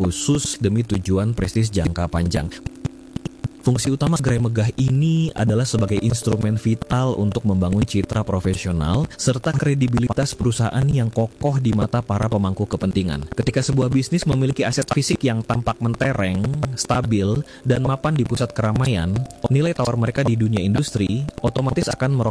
khusus demi tujuan prestis jangka panjang. Fungsi utama gerai megah ini adalah sebagai instrumen vital untuk membangun citra profesional serta kredibilitas perusahaan yang kokoh di mata para pemangku kepentingan. Ketika sebuah bisnis memiliki aset fisik yang tampak mentereng, stabil, dan mapan di pusat keramaian, nilai tawar mereka di dunia industri otomatis akan